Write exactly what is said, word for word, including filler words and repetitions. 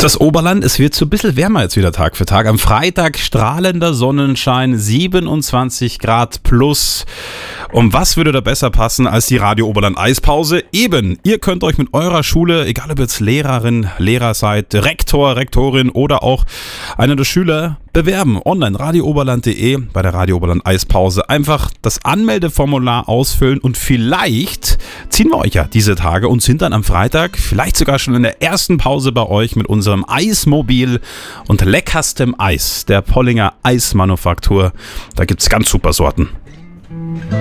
Das Oberland, es wird so ein bisschen wärmer jetzt wieder Tag für Tag. Am Freitag strahlender Sonnenschein, siebenundzwanzig Grad plus. Und was würde da besser passen als die Radio Oberland Eispause? Eben, ihr könnt euch mit eurer Schule, egal ob ihr jetzt Lehrerin, Lehrer seid, Rektor, Rektorin oder auch einer der Schüler, bewerben. Online radiooberland punkt de bei der Radio Oberland Eispause. Einfach das Anmeldeformular ausfüllen und vielleicht ziehen wir euch ja diese Tage und sind dann am Freitag vielleicht sogar schon in der ersten Pause bei euch mit unserem Eismobil und leckerstem Eis der Pollinger Eismanufaktur. Da gibt's ganz super Sorten.